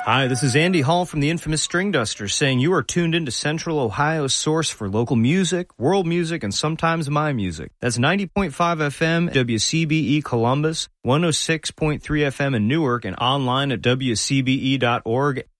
Hi, this is Andy Hall from the infamous String Dusters saying you are tuned into Central Ohio's source for local music, world music, and sometimes my music. That's 90.5 FM, WCBE Columbus, 106.3 FM in Newark, and online at WCBE.org